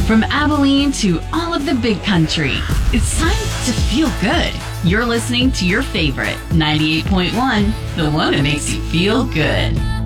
From Abilene to all of the big country, it's time to feel good. You're listening to your favorite 98.1, the one that makes you feel good.